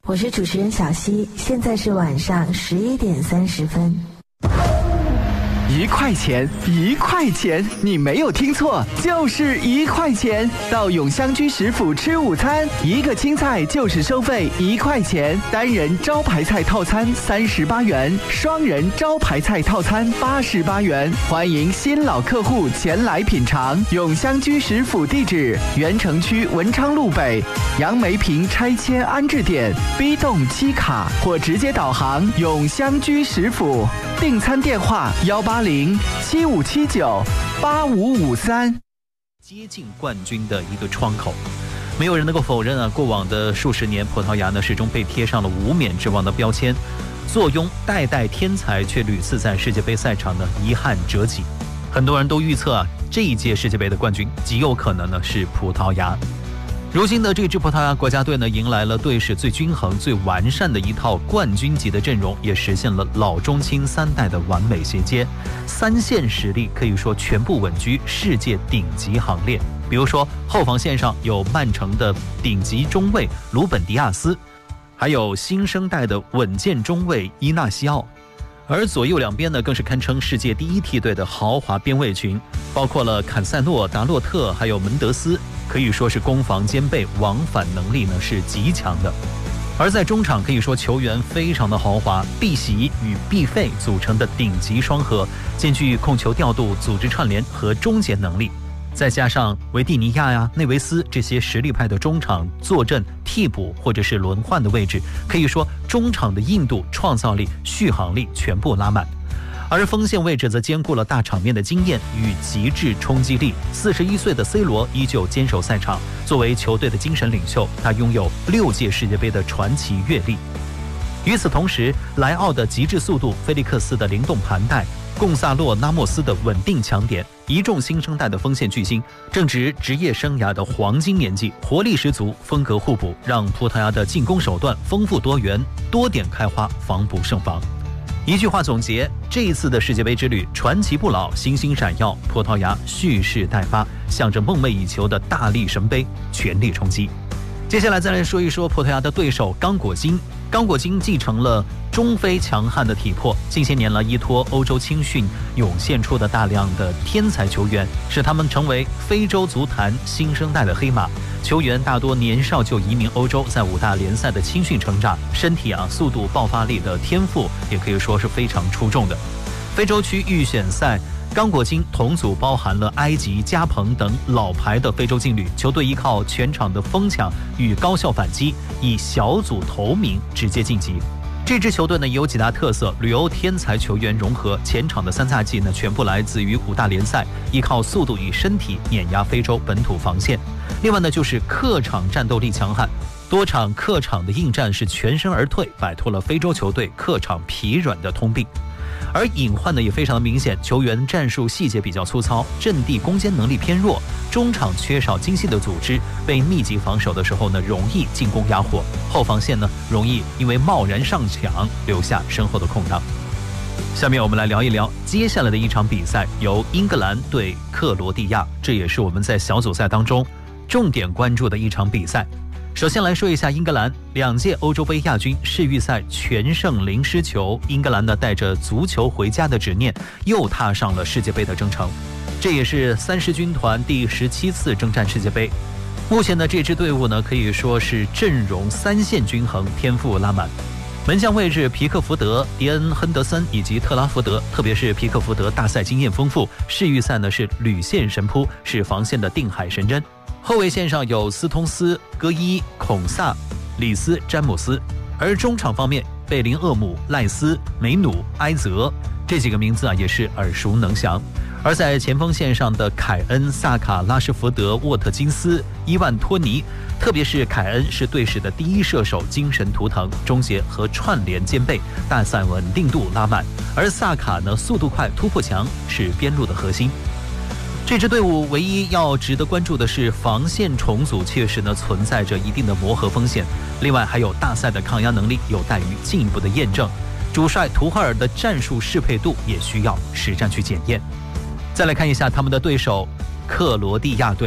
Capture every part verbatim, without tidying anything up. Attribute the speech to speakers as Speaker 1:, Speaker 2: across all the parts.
Speaker 1: 我是主持人小溪，现在是晚上十一点三十分。
Speaker 2: 一块钱，一块钱，你没有听错，就是一块钱。到永香居食府吃午餐，一个青菜就是收费一块钱，单人招牌菜套餐三十八元，双人招牌菜套餐八十八元。欢迎新老客户前来品尝。永香居食府地址：原城区文昌路北杨梅坪拆迁安置点 B 栋七卡，或直接导航永香居食府。订餐电话：幺八零七五七九八五五三。
Speaker 3: 接近冠军的一个窗口，没有人能够否认啊，过往的数十年，葡萄牙呢始终被贴上了无冕之王的标签，坐拥代代天才，却屡次在世界杯赛场呢遗憾折戟。很多人都预测啊，这一届世界杯的冠军极有可能呢是葡萄牙。如今的这支葡萄牙国家队呢，迎来了队史最均衡、最完善的一套冠军级的阵容，也实现了老中青三代的完美衔接，三线实力可以说全部稳居世界顶级行列。比如说后防线上有曼城的顶级中卫鲁本迪亚斯，还有新生代的稳健中卫伊纳西奥，而左右两边呢，更是堪称世界第一梯队的豪华边卫群，包括了坎塞洛、达洛特还有门德斯，可以说是攻防兼备，往返能力呢是极强的。而在中场可以说球员非常的豪华，碧玺与毕费组成的顶级双核，兼具控球调度、组织串联和终结能力。再加上维蒂尼亚呀、内维斯这些实力派的中场坐镇替补或者是轮换的位置，可以说中场的硬度、创造力、续航力全部拉满。而锋线位置则兼顾了大场面的经验与极致冲击力。四十一岁的 C 罗依旧坚守赛场，作为球队的精神领袖，他拥有六届世界杯的传奇阅历。与此同时，莱奥的极致速度、菲利克斯的灵动盘带、贡萨洛·拉莫斯的稳定强点，一众新生代的锋线巨星正值职业生涯的黄金年纪，活力十足，风格互补，让葡萄牙的进攻手段丰富多元，多点开花，防不胜防。一句话总结，这一次的世界杯之旅，传奇不老，星星闪耀，葡萄牙蓄势待发，向着梦寐以求的大力神杯全力冲击。接下来再来说一说葡萄牙的对手刚果金。刚果金继承了中非强悍的体魄，近些年来依托欧洲青训涌现出的大量的天才球员，使他们成为非洲足坛新生代的黑马。球员大多年少就移民欧洲，在五大联赛的青训成长，身体啊、速度、爆发力的天赋也可以说是非常出众的。非洲区预选赛，刚果金同组包含了埃及、加蓬等老牌的非洲劲旅，球队依靠全场的疯抢与高效反击，以小组头名直接晋级。这支球队呢有几大特色：旅欧天才球员融合，前场的三叉戟呢全部来自于五大联赛，依靠速度与身体碾压非洲本土防线。另外呢就是客场战斗力强悍，多场客场的应战是全身而退，摆脱了非洲球队客场疲软的通病。而隐患呢也非常的明显，球员战术细节比较粗糙，阵地攻坚能力偏弱，中场缺少精细的组织，被密集防守的时候呢容易进攻哑火，后防线呢容易因为贸然上抢留下身后的空档。下面我们来聊一聊接下来的一场比赛，由英格兰对克罗地亚，这也是我们在小组赛当中重点关注的一场比赛。首先来说一下英格兰，两届欧洲杯亚军，世预赛全胜零失球。英格兰呢带着足球回家的执念，又踏上了世界杯的征程。这也是三狮军团第十七次征战世界杯。目前的这支队伍呢，可以说是阵容三线均衡，天赋拉满。门将位置皮克福德、迪恩·亨德森以及特拉福德，特别是皮克福德大赛经验丰富，世预赛呢是屡现神扑，是防线的定海神针。后卫线上有斯通斯、戈伊、孔萨、里斯、詹姆斯，而中场方面，贝林厄姆、赖斯、梅努、埃泽这几个名字啊也是耳熟能详。而在前锋线上的凯恩、萨卡、拉什福德、沃特金斯、伊万托尼，特别是凯恩是队史的第一射手，精神图腾，终结和串联兼备，大赛稳定度拉满。而萨卡呢，速度快，突破强，是边路的核心。这支队伍唯一要值得关注的是防线重组确实呢存在着一定的磨合风险，另外还有大赛的抗压能力有待于进一步的验证，主帅图赫尔的战术适配度也需要实战去检验。再来看一下他们的对手克罗地亚队，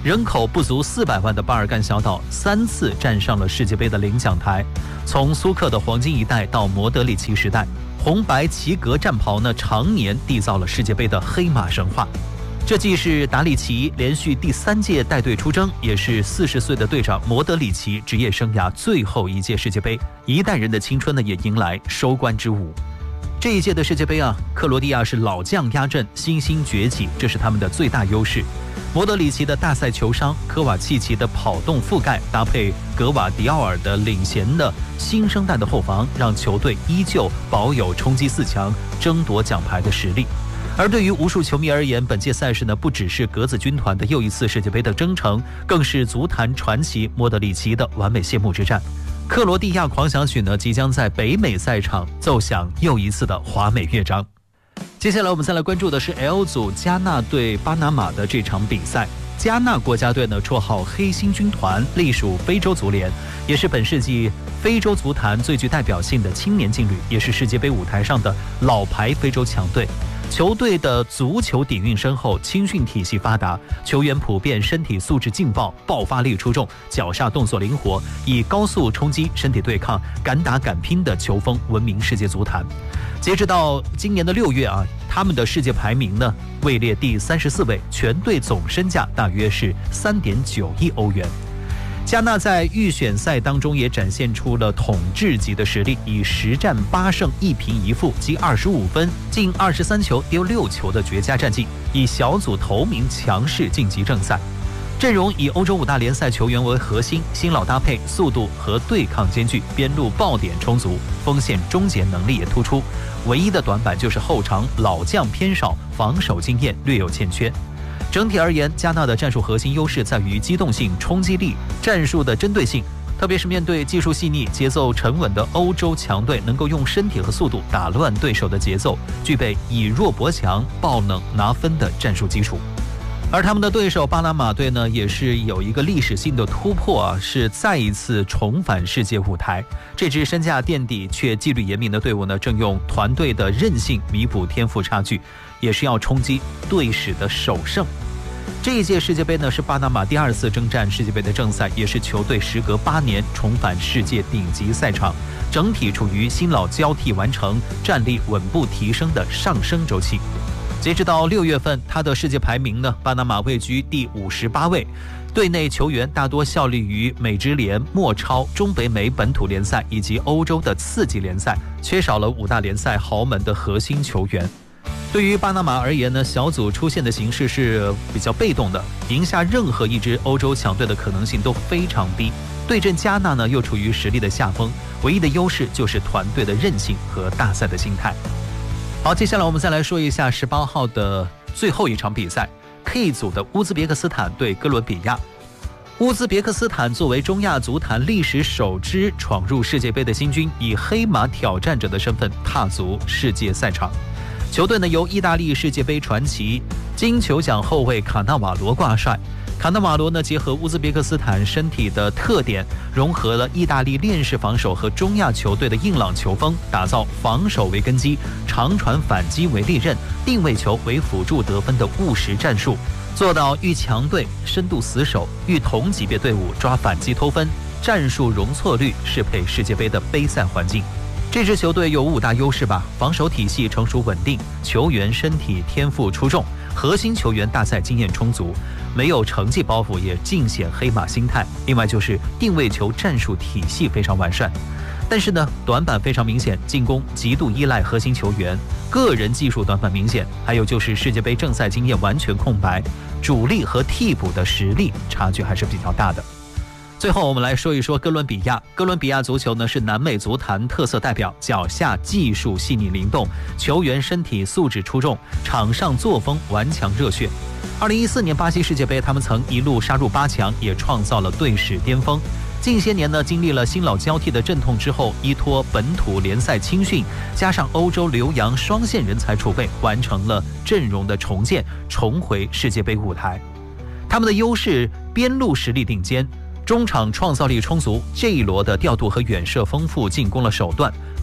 Speaker 3: 人口不足四百万的巴尔干小岛三次站上了世界杯的领奖台，从苏克的黄金一代到莫德里奇时代，红白旗格战袍呢常年缔造了世界杯的黑马神话。这既是达里奇连续第三届带队出征，也是四十岁的队长莫德里奇职业生涯最后一届世界杯，一代人的青春呢也迎来收官之舞。这一届的世界杯啊，克罗地亚是老将压阵，新星崛起，这是他们的最大优势。莫德里奇的大赛球商，科瓦契奇的跑动覆盖，搭配格瓦迪奥尔的领衔的新生代的后防，让球队依旧保有冲击四强、争夺奖牌的实力。而对于无数球迷而言，本届赛事呢不只是格子军团的又一次世界杯的征程，更是足坛传奇莫德里奇的完美谢幕之战。克罗地亚狂想曲呢即将在北美赛场奏响又一次的华美乐章。接下来我们再来关注的是 L 组加纳对巴拿马的这场比赛。加纳国家队呢绰号黑星军团，隶属非洲足联，也是本世纪非洲足坛最具代表性的青年劲旅，也是世界杯舞台上的老牌非洲强队。球队的足球底蕴深厚，青训体系发达，球员普遍身体素质劲爆，爆发力出众，脚下动作灵活，以高速冲击、身体对抗、敢打敢拼的球风闻名世界足坛。截止到今年的六月啊，他们的世界排名呢位列第三十四位，全队总身价大约是三点九亿欧元。加纳在预选赛当中也展现出了统治级的实力，以十战八胜一平一负积二十五分，进二十三球丢六球的绝佳战绩，以小组头名强势晋级正赛。阵容以欧洲五大联赛球员为核心，新老搭配，速度和对抗兼具，边路爆点充足，锋线终结能力也突出。唯一的短板就是后场老将偏少，防守经验略有欠缺。整体而言，加纳的战术核心优势在于机动性、冲击力、战术的针对性，特别是面对技术细腻、节奏沉稳的欧洲强队，能够用身体和速度打乱对手的节奏，具备以弱搏强、爆冷拿分的战术基础。而他们的对手巴拿马队呢，也是有一个历史性的突破啊，是再一次重返世界舞台。这支身价垫底却纪律严明的队伍呢，正用团队的韧性弥补天赋差距，也是要冲击队史的首胜。这一届世界杯呢，是巴拿马第二次征战世界杯的正赛，也是球队时隔八年重返世界顶级赛场，整体处于新老交替完成、战力稳步提升的上升周期。截止到六月份，他的世界排名呢，巴拿马位居第五十八位。队内球员大多效力于美职联、墨超、中北美本土联赛以及欧洲的次级联赛，缺少了五大联赛豪门的核心球员。对于巴拿马而言呢，小组出现的形势是比较被动的，赢下任何一支欧洲强队的可能性都非常低。对阵加纳呢，又处于实力的下风，唯一的优势就是团队的韧性和大赛的心态。好，接下来我们再来说一下十八号的最后一场比赛 ，K 组的乌兹别克斯坦对哥伦比亚。乌兹别克斯坦作为中亚足坛历史首支闯入世界杯的新军，以黑马挑战者的身份踏足世界赛场。球队呢由意大利世界杯传奇金球奖后卫卡纳瓦罗挂帅。卡纳瓦罗呢结合乌兹别克斯坦身体的特点，融合了意大利链式防守和中亚球队的硬朗球风，打造防守为根基、长传反击为利刃、定位球为辅助得分的务实战术，做到遇强队深度死守，遇同级别队伍抓反击偷分，战术容错率适配世界杯的杯赛环境。这支球队有五大优势吧：防守体系成熟稳定，球员身体天赋出众，核心球员大赛经验充足，没有成绩包袱也尽显黑马心态。另外就是定位球战术体系非常完善，但是呢短板非常明显，进攻极度依赖核心球员，个人技术短板明显，还有就是世界杯正赛经验完全空白，主力和替补的实力差距还是比较大的。最后我们来说一说哥伦比亚。哥伦比亚足球呢是南美足坛特色代表，脚下技术细腻灵动，球员身体素质出众，场上作风顽强热血。二零一四年巴西世界杯，他们曾一路杀入八强，也创造了队史巅峰。近些年呢，经历了新老交替的阵痛之后，依托本土联赛青训，加上欧洲留洋双线人才储备，完成了阵容的重建，重回世界杯舞台。他们的优势边路实力顶尖，中场创造力充足，这一轮的调度和远射丰富，进攻了手段，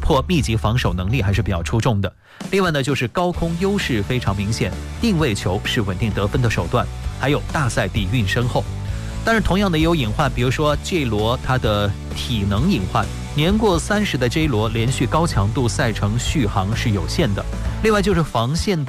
Speaker 3: 破密集防守能力还是比较出众的。另外呢，就是高空优势非常明显，定位球是稳定得分的手段，还有大赛底蕴深厚。但是同样的也有隐患，比如说 J 罗他的体能隐患，年过三十的 J 罗连续高强度赛程续航是有限的。另外就是防线的